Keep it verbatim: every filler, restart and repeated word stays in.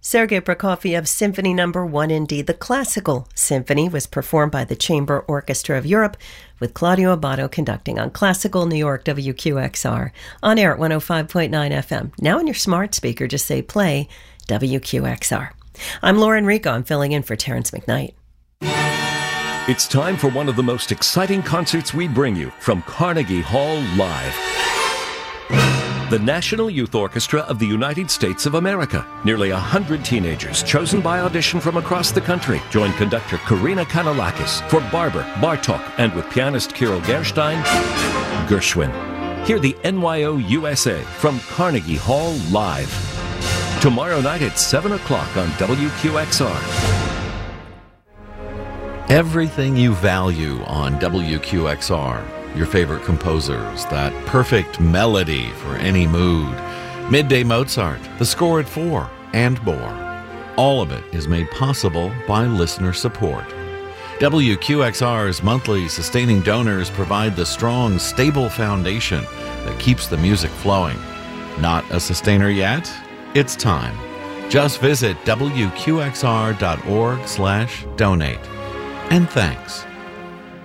Sergei Prokofiev's Symphony Number One in D, the classical symphony, was performed by the Chamber Orchestra of Europe, with Claudio Abbado conducting on Classical New York W Q X R, on air at one oh five point nine F M. Now on your smart speaker, just say play W Q X R. I'm Lauren Rico. I'm filling in for Terrence McKnight. It's time for one of the most exciting concerts we bring you from Carnegie Hall Live. The National Youth Orchestra of the United States of America. Nearly a hundred teenagers chosen by audition from across the country join conductor Karina Kanalakis for Barber, Bartok, and with pianist Kirill Gerstein, Gershwin. Hear the N Y O U S A from Carnegie Hall Live. Tomorrow night at seven o'clock on W Q X R. Everything you value on W Q X R. Your favorite composers, that perfect melody for any mood. Midday Mozart, the score at four, and more. All of it is made possible by listener support. W Q X R's monthly sustaining donors provide the strong, stable foundation that keeps the music flowing. Not a sustainer yet? It's time. Just visit W Q X R dot org slash donate. And thanks.